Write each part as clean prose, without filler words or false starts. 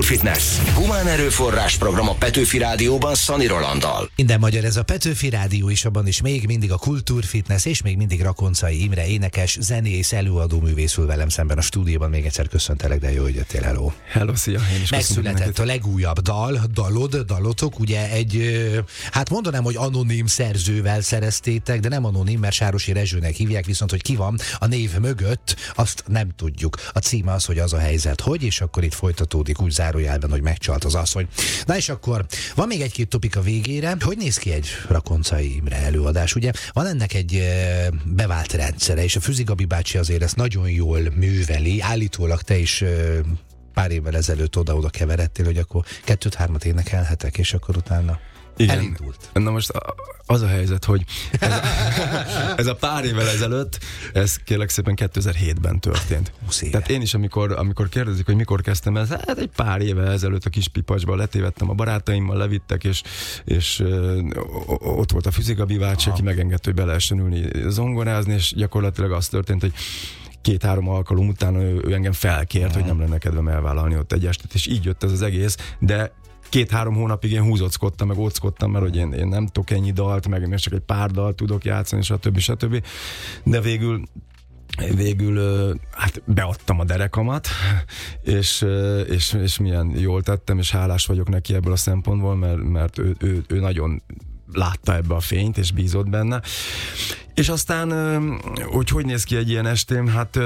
Kultúrfitness. Humán erőforrás program a Petőfi Rádióban Szani Rolanddal. Minden magyar, ez a Petőfi Rádió is, abban is még mindig a Kultúrfitness, és még mindig Rakoncai Imre, énekes, zenész, előadó művész ül velem szemben a stúdióban. Még egyszer köszöntelek, de jó, hogy jöttél, hello. Hello, szia, én is megszületett a legújabb dalotok, ugye egy, hát mondanám, hogy anonim szerzővel szereztétek, de nem anonim, mert Sárosi Rezsőnek hívják, viszont hogy ki van a név mögött, azt nem tudjuk. A címe az, hogy az a helyzet, hogy, és akkor itt folytatódik úgy zárójelben, hogy megcsalt az asszony. Na és akkor van még egy-két topik a végére. Hogy néz ki egy Rakoncai Imre előadás? Ugye van ennek egy bevált rendszere, és a Füzi Gabi bácsi azért ezt nagyon jól műveli. Állítólag te is pár évvel ezelőtt oda-oda keveredtél, hogy akkor 2-3 énekelhetek, és akkor utána igen. Elindult. Na most az a helyzet, hogy ez a pár évvel ezelőtt, ez kérlek szépen 2007-ben történt. Tehát én is, amikor kérdezik, hogy mikor kezdtem ez, hát egy pár évvel ezelőtt a kis pipacsban letévettem a barátaimmal, levittek, és ott volt a Füzi Gabi bácsi, aki megengedte, hogy be lehessen ülni zongorázni, és gyakorlatilag az történt, hogy 2-3 alkalom után ő engem felkért, hogy nem lenne kedvem elvállalni ott egy estet, és így jött ez az egész, de 2-3 hónapig én húzockodtam, meg óckodtam, mert hogy én nem tudok ennyi dalt, meg csak egy pár dalt tudok játszani, stb. De végül hát beadtam a derekamat, és milyen jól tettem, és hálás vagyok neki ebből a szempontból, mert ő nagyon látta ebbe a fényt, és bízott benne. És aztán, hogy néz ki egy ilyen estém, hát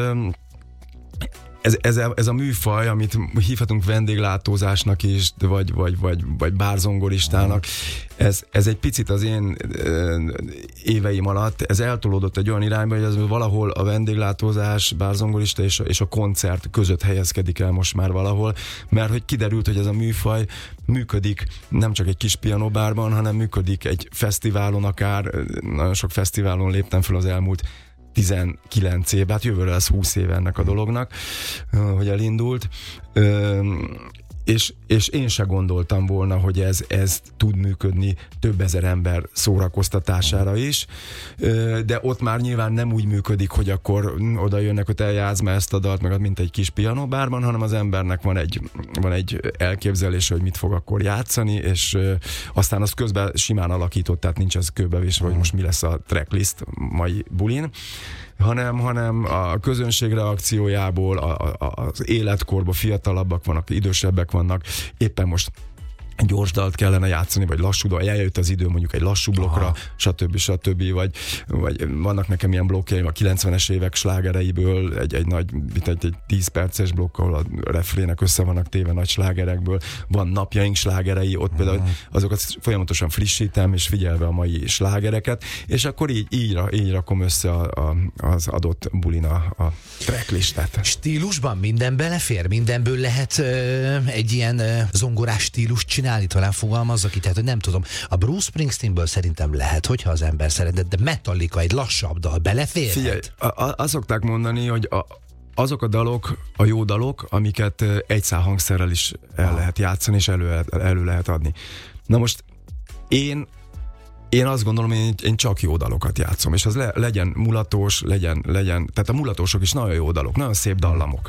ez a műfaj, amit hívhatunk vendéglátózásnak is, vagy bárzongoristának, ez egy picit az én éveim alatt, ez eltolódott egy olyan irányba, hogy ez valahol a vendéglátózás, bárzongorista és a koncert között helyezkedik el most már valahol, mert hogy kiderült, hogy ez a műfaj működik nem csak egy kis pianóbárban, hanem működik egy fesztiválon akár, nagyon sok fesztiválon léptem fel az elmúlt 19 év, hát jövőre lesz 20 éve ennek a dolognak, hogy elindult, és én se gondoltam volna, hogy ez tud működni több ezer ember szórakoztatására is, de ott már nyilván nem úgy működik, hogy akkor oda jönnek, hogy te játsz már ezt a dalt, meg mint egy kis pianóbárban, hanem az embernek van egy elképzelése, hogy mit fog akkor játszani, és aztán azt közben simán alakított, tehát nincs ez kőbevésve, hogy most mi lesz a tracklist mai bulin, hanem a közönség reakciójából, az életkorban fiatalabbak vannak, idősebbek vannak, éppen most egy gyors dalt kellene játszani, vagy lassú dal, eljött az idő mondjuk egy lassú blokkra, stb. Vagy vannak nekem ilyen blokkjaim a 90-es évek slágereiből, egy 10 perces blokk, ahol a refrének össze vannak téve nagy slágerekből, van napjaink slágerei, ott például azokat folyamatosan frissítem, és figyelve a mai slágereket, és akkor így rakom össze az adott bulin a tracklistát. Stílusban minden belefér? Mindenből lehet egy ilyen zongorás stílus csinálni, talán fogalmazza ki, tehát hogy nem tudom, a Bruce Springsteenből szerintem lehet, hogyha az ember szeret, de Metallica egy lassabb dal beleférhet? Figyelj, azt szokták mondani, hogy azok a dalok, a jó dalok, amiket egy szál hangszerrel is el lehet játszani, és elő lehet adni. Na most én azt gondolom, hogy én csak jó dalokat játszom, és az legyen mulatós, legyen, tehát a mulatósok is nagyon jó dalok, nagyon szép dallamok.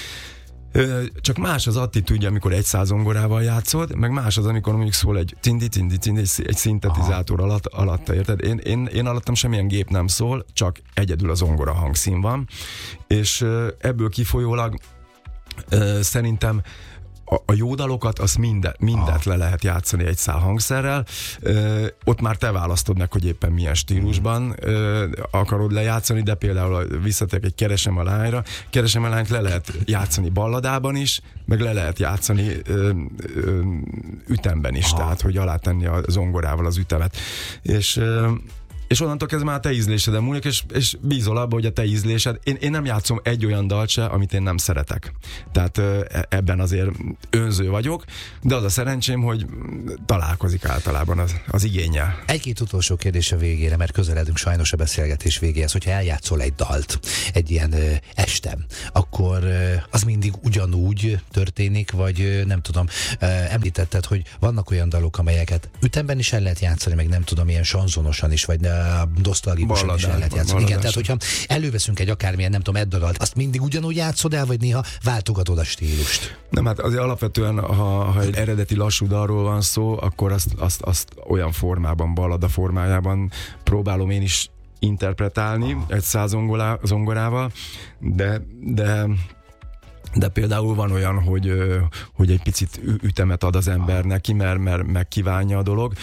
Csak más az attitűdje, amikor egy százongorával játszod, meg más az, amikor mondjuk szól egy cindi, egy szintetizátor alatt, érted? Én alattam semmilyen gép nem szól, csak egyedül a zongora hangszín van, és ebből kifolyólag szerintem a jó dalokat, azt mindet le lehet játszani egy szál hangszerrel. Ott már te választod meg, hogy éppen milyen stílusban akarod lejátszani, de például visszatérek egy Keresem a lányra. Keresem a lányt le lehet játszani balladában is, meg le lehet játszani ütemben is, tehát hogy alátenni a zongorával az ütemet. És onnantól kezdve már a te ízléseden múlik, és bízol abba, hogy a te ízlésed. Én nem játszom egy olyan dalt se, amit én nem szeretek. Tehát ebben azért önző vagyok, de az a szerencsém, hogy találkozik általában az igénnyel. Egy-két utolsó kérdés a végére, mert közeledünk sajnos a beszélgetés végéhez. Hogyha eljátszol egy dalt egy ilyen estem, akkor az mindig ugyanúgy történik, vagy nem tudom, említetted, hogy vannak olyan dalok, amelyeket ütemben is el lehet játszani, meg nem tudom, ilyen sanzonosan is, vagy nosztalgikusan is el lehet játszani. Igen, tehát hogyha előveszünk egy akármilyen, nem tudom, Eddadalt, azt mindig ugyanúgy játszod el, vagy néha váltogatod a stílust? Nem, hát azért alapvetően, ha egy eredeti lassú dalról van szó, akkor azt olyan formában, ballada formájában próbálom én is interpretálni egy zongorával, de például van olyan, hogy egy picit ütemet ad az ember neki, mert megkívánja a dolog.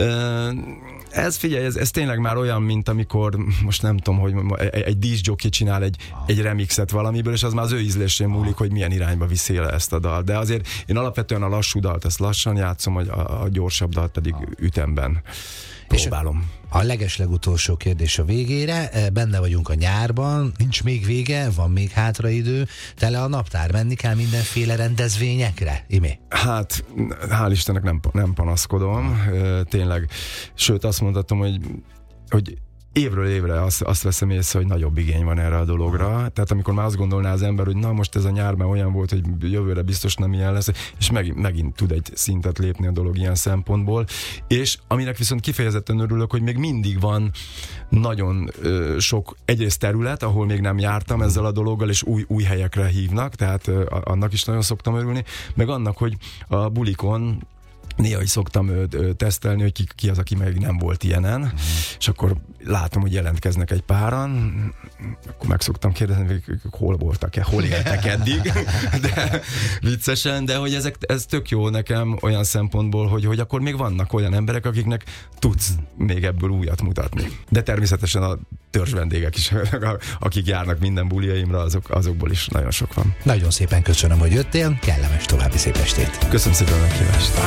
Ez tényleg már olyan, mint amikor, most nem tudom, hogy egy diszjockey csinál egy remixet valamiből, és az már az ő ízlésén múlik, hogy milyen irányba viszi le ezt a dal. De azért én alapvetően a lassú dalt ezt lassan játszom, a gyorsabb dalt pedig ütemben próbálom. A legeslegutolsó kérdés a végére, benne vagyunk a nyárban, nincs még vége, van még hátra idő, tele a naptár, menni kell mindenféle rendezvényekre, Imé? Hát, hál' Istennek nem panaszkodom, tényleg, sőt azt mondhatom, hogy évről évre azt veszem észre, hogy nagyobb igény van erre a dologra. Tehát amikor már azt gondolná az ember, hogy na most ez a nyárban olyan volt, hogy jövőre biztos nem ilyen lesz, és megint tud egy szintet lépni a dolog ilyen szempontból. És aminek viszont kifejezetten örülök, hogy még mindig van nagyon sok egyrészt terület, ahol még nem jártam ezzel a dologgal, és új helyekre hívnak, tehát annak is nagyon szoktam örülni, meg annak, hogy a bulikon néha is szoktam tesztelni, hogy ki az, aki még nem volt ilyenen, és akkor látom, hogy jelentkeznek egy páran, akkor meg szoktam kérdezni, hogy hol voltak-e, hol éltek eddig, de viccesen, de hogy ez tök jó nekem olyan szempontból, hogy akkor még vannak olyan emberek, akiknek tudsz még ebből újat mutatni. De természetesen a törzs vendégek is, akik járnak minden buliaimra, azokból is nagyon sok van. Nagyon szépen köszönöm, hogy jöttél, kellemes további szép estét. Köszönöm szépen a meghívást.